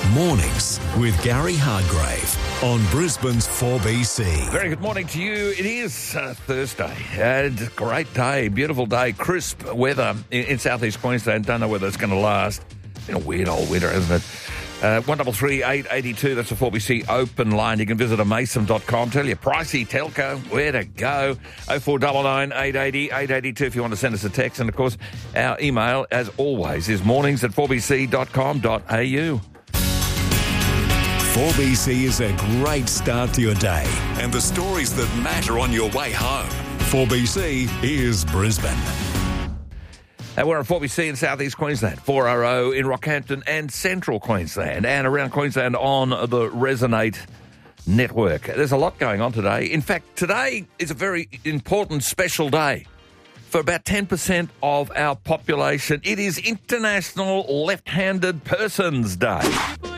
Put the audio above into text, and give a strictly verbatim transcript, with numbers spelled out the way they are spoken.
Mornings with Gary Hardgrave on Brisbane's four B C. Very good morning to you. It is uh, Thursday. And great day, beautiful day, crisp weather in, in southeast Queensland. Don't know whether it's going to last. Been a weird old winter, hasn't it? Uh, one double three eight eighty two. That's a four B C open line. You can visit a mason dot com. Tell you pricey telco where to go. Oh four nine nine eight eight zero eight eight two if you want to send us a text. And of course, our email, as always, is mornings at four b c dot com dot a u. four B C is a great start to your day, and the stories that matter on your way home. four B C is Brisbane. And we're on four B C in southeast Queensland, four R O in Rockhampton and central Queensland, and around Queensland on the Resonate network. There's a lot going on today. In fact, today is a very important special day for about ten percent of our population. It is International Left-Handed Persons Day.